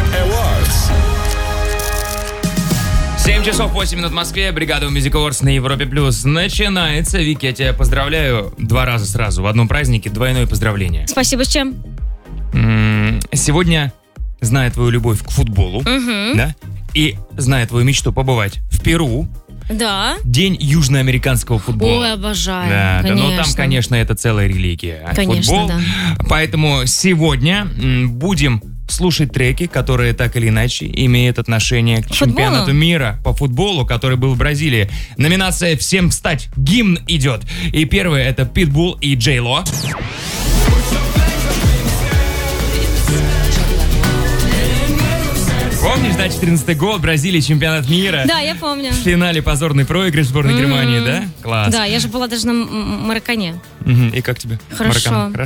Awards. 7 часов 8 минут в Москве. Бригада Music Awards на Европе Плюс начинается. Вики, я тебя поздравляю 2 раза сразу. В одном празднике двойное поздравление. Спасибо, с чем? Сегодня, зная твою любовь к футболу, да, и зная твою мечту побывать в Перу, Да. День южноамериканского футбола. Ой, обожаю. Да, конечно. но там, конечно, это целая религия. Конечно, футбол. да. Поэтому сегодня будем слушать треки, которые так или иначе имеют отношение к чемпионату мира по футболу, который был в Бразилии. Номинация «Всем встать!» Гимн идет. И первое — это Pitbull и Джей Ло. Помнишь, да, 14-й год, Бразилия, чемпионат мира? Да, я помню. В финале позорный проигрыш сборной Германии, да? Класс. Да, я же была даже на Маракане. И как тебе? Хорошо. Маракана?